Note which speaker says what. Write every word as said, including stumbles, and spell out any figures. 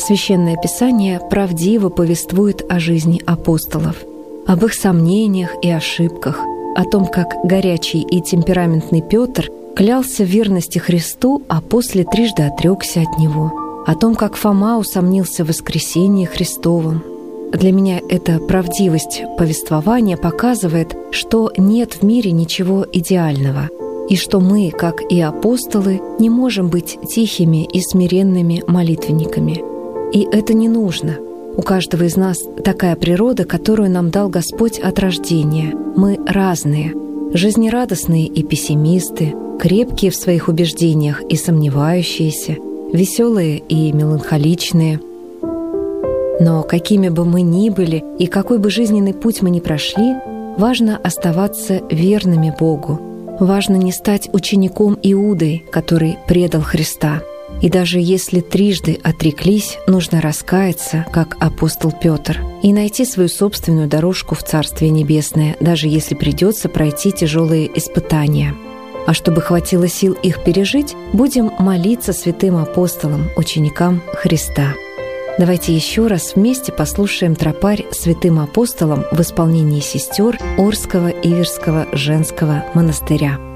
Speaker 1: Священное Писание правдиво повествует о жизни апостолов, об их сомнениях и ошибках, о том, как горячий и темпераментный Петр клялся в верности Христу, а после трижды отрекся от Него, о том, как Фома усомнился в воскресении Христовом. Для меня эта правдивость повествования показывает, что нет в мире ничего идеального, и что мы, как и апостолы, не можем быть тихими и смиренными молитвенниками. И это не нужно. У каждого из нас такая природа, которую нам дал Господь от рождения. Мы разные, жизнерадостные и пессимисты, крепкие в своих убеждениях и сомневающиеся, веселые и меланхоличные. Но какими бы мы ни были и какой бы жизненный путь мы ни прошли, важно оставаться верными Богу. Важно не стать учеником Иудой, который предал Христа. И даже если трижды отреклись, нужно раскаяться, как апостол Петр, и найти свою собственную дорожку в Царствие Небесное, даже если придется пройти тяжелые испытания. А чтобы хватило сил их пережить, будем молиться святым апостолам, ученикам Христа. Давайте еще раз вместе послушаем тропарь святым апостолам в исполнении сестер Орского Иверского женского монастыря.